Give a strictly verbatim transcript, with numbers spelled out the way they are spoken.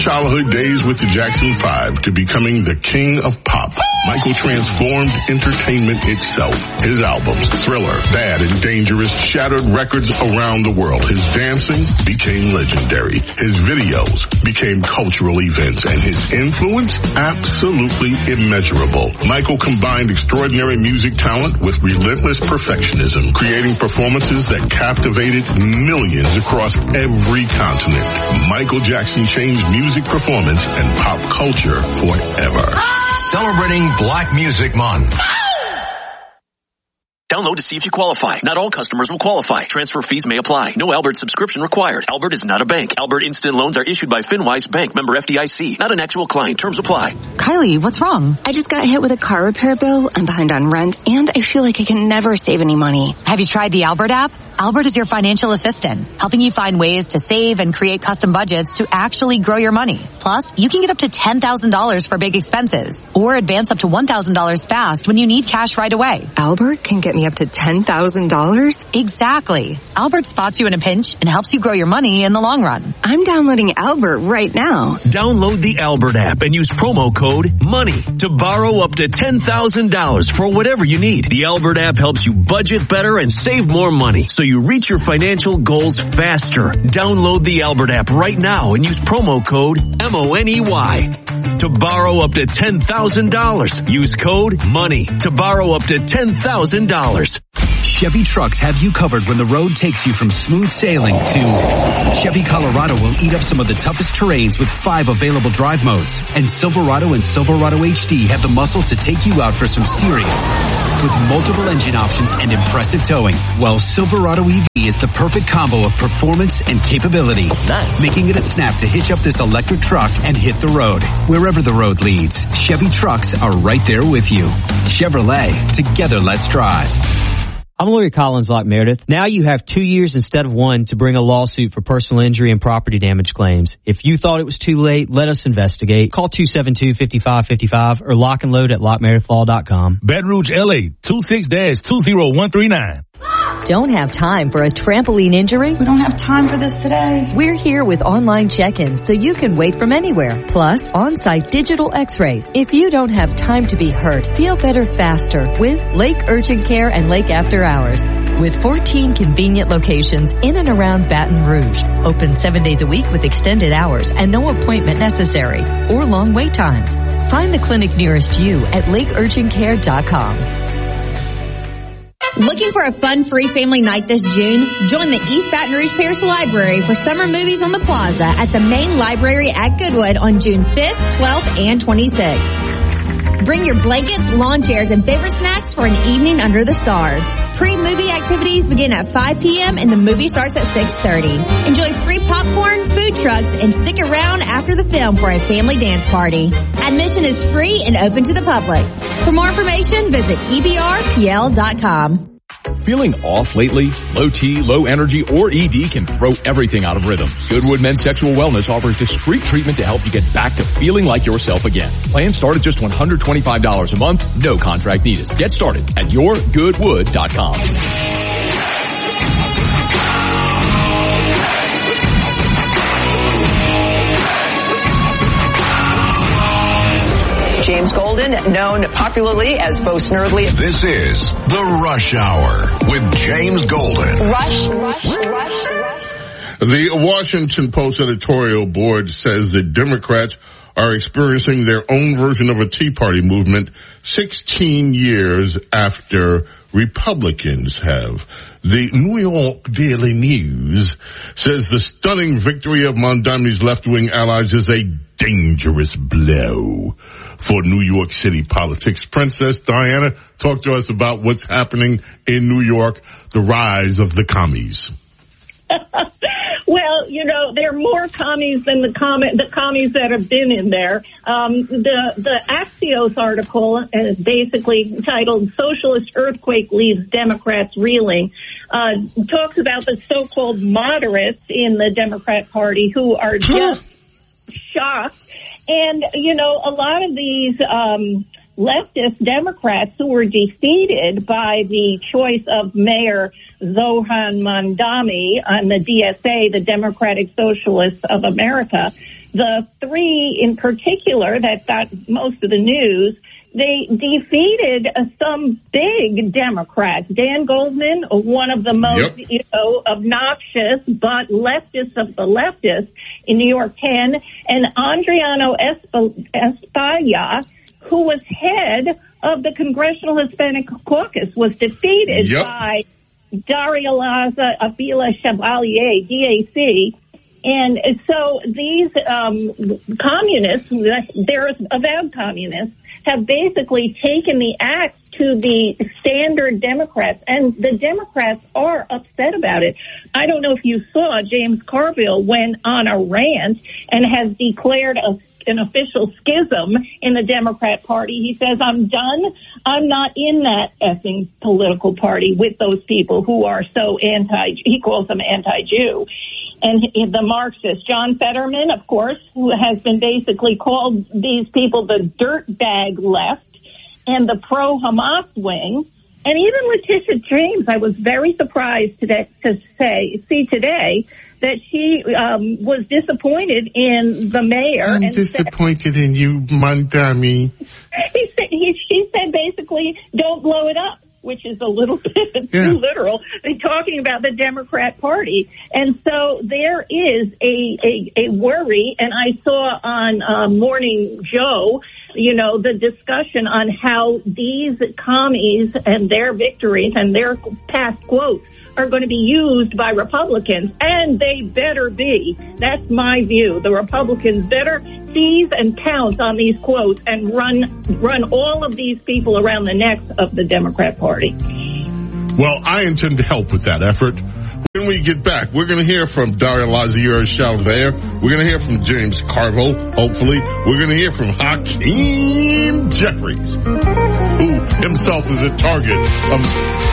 childhood days with the Jackson Five to becoming the king of pop, Michael transformed entertainment itself. His albums, Thriller, Bad and Dangerous, shattered records around the world. His dancing became legendary. His videos became cultural events, and his influence absolutely immeasurable. Michael combined extraordinary music talent with relentless perfectionism, creating performances that captivated millions across every continent. Michael Jackson changed music performance and pop culture forever. Celebrating Black Music Month. Download to see if you qualify. Not all customers will qualify. Transfer fees may apply. No Albert subscription required. Albert is not a bank. Albert Instant Loans are issued by FinWise Bank, member F D I C. Not an actual client. Terms apply. Kylie, what's wrong? I just got hit with a car repair bill. I'm behind on rent, and I feel like I can never save any money. Have you tried the Albert app? Albert is your financial assistant, helping you find ways to save and create custom budgets to actually grow your money. Plus, you can get up to ten thousand dollars for big expenses, or advance up to one thousand dollars fast when you need cash right away. Albert can get me up to ten thousand dollars? Exactly. Albert spots you in a pinch and helps you grow your money in the long run. I'm downloading Albert right now. Download the Albert app and use promo code MONEY to borrow up to ten thousand dollars for whatever you need. The Albert app helps you budget better and save more money, so you reach your financial goals faster. Download the Albert app right now and use promo code M O N E Y to borrow up to ten thousand dollars. Use code MONEY to borrow up to ten thousand dollars. Chevy trucks have you covered when the road takes you from smooth sailing to Chevy Colorado will eat up some of the toughest terrains with five available drive modes. And Silverado and Silverado H D have the muscle to take you out for some serious with multiple engine options and impressive towing. While Silverado E V is the perfect combo of performance and capability, nice. Making it a snap to hitch up this electric truck and hit the road. Wherever the road leads, Chevy trucks are right there with you. Chevrolet, together let's drive. I'm lawyer Collins Lock Meredith. Now you have two years instead of one to bring a lawsuit for personal injury and property damage claims. If you thought it was too late, let us investigate. Call two seven two, five five five five or lock and load at lock meredith law dot com. Baton Rouge, L A, two six two zero one three nine. Don't have time for a trampoline injury? We don't have time for this today. We're here with online check-in, so you can wait from anywhere. Plus, on-site digital x-rays. If you don't have time to be hurt, feel better faster with Lake Urgent Care and Lake After Hours. With fourteen convenient locations in and around Baton Rouge. Open seven days a week with extended hours and no appointment necessary or long wait times. Find the clinic nearest you at lake urgent care dot com. Looking for a fun, free family night this June? Join the East Baton Rouge Parish Library for summer movies on the plaza at the main library at Goodwood on June fifth, twelfth, and twenty-sixth. Bring your blankets, lawn chairs, and favorite snacks for an evening under the stars. Pre-movie activities begin at five p.m. and the movie starts at six thirty. Enjoy free popcorn, food trucks, and stick around after the film for a family dance party. Admission is free and open to the public. For more information, visit E B R P L dot com. Feeling off lately? Low T, low energy, or E D can throw everything out of rhythm. Goodwood Men's Sexual Wellness offers discreet treatment to help you get back to feeling like yourself again. Plans start at just one hundred twenty-five dollars a month. No contract needed. Get started at your goodwood dot com. James Golden, known popularly as Bo Snerdley. This is The Rush Hour with James Golden. Rush, rush, rush, rush. The Washington Post editorial board says that Democrats are experiencing their own version of a Tea Party movement sixteen years after Republicans have. The New York Daily News says the stunning victory of Mondami's left-wing allies is a dangerous blow for New York City politics. Princess Diana, talk to us about what's happening in New York, the rise of the commies. Well, you know, there are more commies than the com- the commies that have been in there. Um, the, the Axios article is basically titled Socialist Earthquake Leaves Democrats Reeling, uh, talks about the so-called moderates in the Democrat Party who are just shocked. And, you know, a lot of these, um, leftist Democrats who were defeated by the choice of Mayor Zohran Mamdani on the D S A, the Democratic Socialists of America. The three in particular that got most of the news, they defeated uh, some big Democrats. Dan Goldman, one of the most, yep. you know, obnoxious but leftists of the leftists in New York ten, and Adriano Espaillat, who was head of the Congressional Hispanic Caucus, was defeated yep. by Daria Laza Avila Chevalier, D A C. And so these um, communists, they're avowed communists, have basically taken the axe to the standard Democrats, and the Democrats are upset about it. I don't know if you saw James Carville went on a rant and has declared a an official schism in the Democrat Party. He says, I'm done. I'm not in that effing political party with those people who are so anti, he calls them anti-Jew. And the Marxist, John Fetterman, of course, who has been basically called these people the dirtbag left and the pro-Hamas wing. And even Letitia James, I was very surprised today to say, see today, that she um, was disappointed in the mayor. I'm and disappointed said, in you, Mamdani. He said, he, she said basically, don't blow it up, which is a little bit yeah. too literal. They're talking about the Democrat Party. And so there is a, a, a worry, and I saw on uh, Morning Joe, you know, the discussion on how these commies and their victories and their past quotes are going to be used by Republicans, and they better be. That's my view. The Republicans better seize and pounce on these quotes and run run all of these people around the necks of the Democrat Party. Well, I intend to help with that effort. When we get back, we're going to hear from Daria Lazier Chevalier. We're going to hear from James Carville, hopefully. We're going to hear from Hakeem Jeffries, who himself is a target of